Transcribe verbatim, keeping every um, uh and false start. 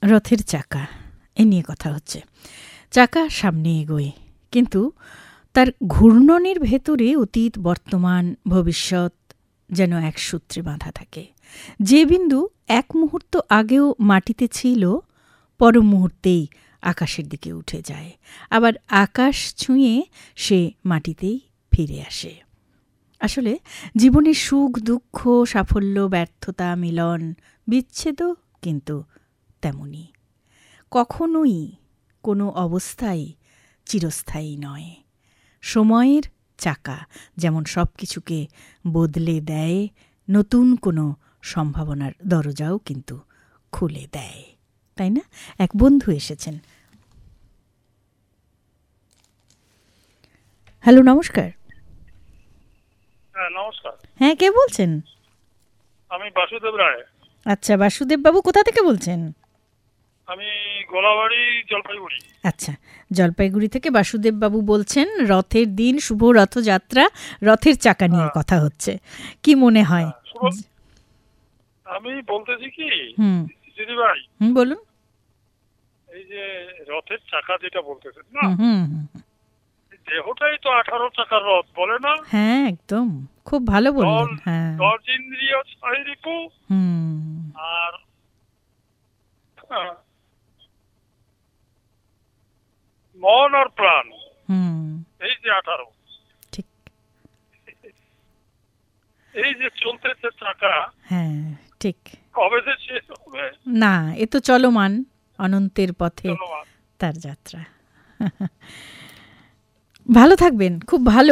রথের চাকা এ নিয়ে কথা হচ্ছে। চাকা সামনে এগোয়, কিন্তু তার ঘূর্ণনের ভেতরে অতীত, বর্তমান, ভবিষ্যৎ যেন এক সূত্রে বাঁধা থাকে। যে বিন্দু এক মুহূর্ত আগেও মাটিতে ছিল, পর মুহূর্তেই আকাশের দিকে উঠে যায়, আবার আকাশ ছুঁয়ে সে মাটিতেই ফিরে আসে। আসলে জীবনের সুখ, দুঃখ, সাফল্য, ব্যর্থতা, মিলন, বিচ্ছেদও কিন্তু তেমনি। কখনোই কোনো অবস্থাই চিরস্থায়ী নয়। সময়ের চাকা যেমন সব কিছুকে বদলে দেয়, নতুন কোনো সম্ভাবনার দরজাও কিন্তু খুলে দেয়, তাই না? এক বন্ধু এসেছেন। হ্যালো, নমস্কার। হ্যাঁ, নমস্কার। হ্যাঁ, কে বলছেন? আমি বাসুদেব রায়। আচ্ছা, বাসুদেব বাবু কোথা থেকে বলছেন? আমি গোলাবাড়ি, জলপাইগুড়ি। আচ্ছা, জলপাইগুড়ি থেকে বাসুদেব বাবু বলছেন। রথের দিন, শুভ রথযাত্রা, রথের চাকা নিয়ে কথা হচ্ছে। কি মনে হয়? আমি বলতেছি কি হুম দিদি ভাই, হুম বলুন। এই যে রথের চাকা যেটা বলতেছেন না, হুম দেহটাই তো আঠারো চাকার রথ, বলে না? হ্যাঁ, একদম খুব ভালো বললেন। হ্যাঁ, দশ ইন্দ্রিয় ছয় রিপু, হুম আর মন আর প্রাণ, হুম এই যে আঠারো, ঠিক। এই যে চলতেছে চাকা, হ্যাঁ ঠিক। কবে যে শেষ হবে না, এ তো চলমান, অনন্তের পথে তার যাত্রা। ভালো থাকবেন, খুব ভালো